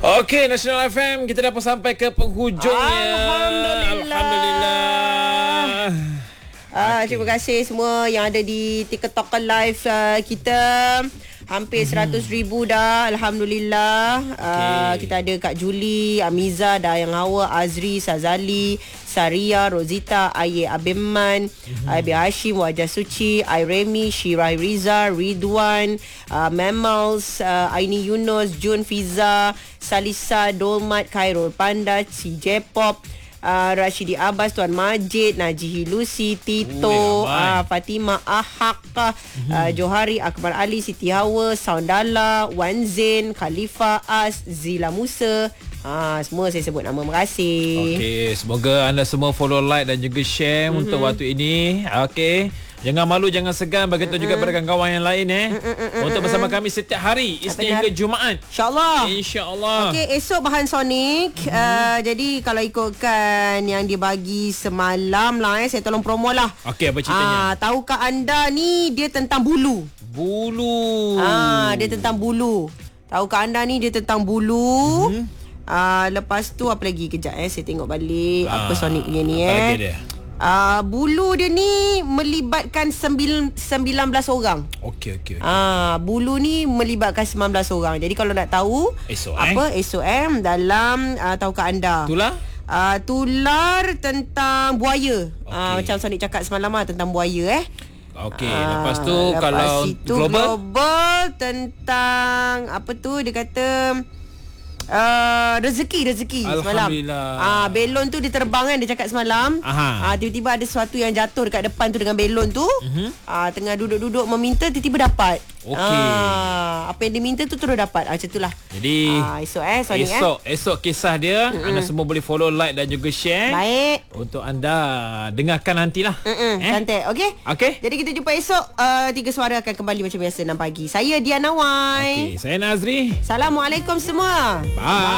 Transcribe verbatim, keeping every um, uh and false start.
Okey, Nasional F M, kita dah pun sampai ke penghujungnya. Alhamdulillah. Alhamdulillah. Ah, okay. Terima kasih semua yang ada di TikTok live uh, kita. Hampir seratus ribu dah. Alhamdulillah. uh, Okay. Kita ada Kak Julie, Amiza, Dayang Hawa, Azri, Sazali, Saria, Rosita, Aye Abiman, mm-hmm. Abi Hashim, Wajah Suci, Airemi, Shirai Riza, Ridwan, uh, Mammals, uh, Aini Yunus, Jun Fiza, Salisa, Dolmat, Khairul Panda, si J-Pop, Uh, Rashidi Abbas, Tuan Majid, Najihi Lucy, Tito, Ui, uh, Fatimah Ahak, mm-hmm. uh, Johari, Akbar Ali, Siti Hawa, Saundala, Wan Zain, Khalifa As, Zila Musa. Ah, semua saya sebut nama. Terima kasih. Okey, semoga anda semua follow, like dan juga share mm-hmm. untuk waktu ini. Okey. Jangan malu, jangan segan, bagi tahu juga pada kawan yang lain eh. Untuk bersama kami setiap hari, Isnin hingga Jumaat. InsyaAllah. InsyaAllah. Okey, esok bahan Sonic. Mm-hmm. Uh, jadi kalau ikutkan yang dia bagi semalam lah eh, saya tolong promo lah. Okey, apa ceritanya? Ah, tahukah anda ni dia tentang bulu? Bulu. Ah, dia tentang bulu. Tahukah anda ni dia tentang bulu? Mm-hmm. Ah, lepas tu apa lagi? Kejap eh, saya tengok balik ah, apa Sonic dia ni eh. Apa lagi dia? Uh, bulu dia ni melibatkan sembilan, sembilan belas orang. Okey, okey. Okay. Ah, bulu ni melibatkan sembilan belas orang. Jadi kalau nak tahu esok, apa eh? esok eh dalam uh, tahukah anda? Tular? Uh, tular tentang buaya. Okay. Uh, macam Sonic cakap semalam lah tentang buaya eh. Okey, uh, lepas tu lepas kalau itu, global? global tentang apa tu dia kata Uh, rezeki rezeki semalam. Ah, belon tu dia terbang kan, dia cakap semalam. Ah, tiba-tiba ada sesuatu yang jatuh dekat depan tu dengan belon tu. Uh-huh. Ah, tengah duduk-duduk meminta, tiba-tiba dapat. Okey. Ah, apa yang dia minta tu terus dapat. Ah, macam itulah. Jadi ah, esok eh Sonic esok eh. esok kisah dia mm-mm. anda semua boleh follow, like dan juga share. Baik. Untuk anda dengarkan nantilah. Mm-mm, eh? Cantik. Okey. Okey. Jadi kita jumpa esok. Uh, tiga suara akan kembali macam biasa enam pagi. Saya Diana Wai. Okey, saya Nazri. Assalamualaikum semua. Bye.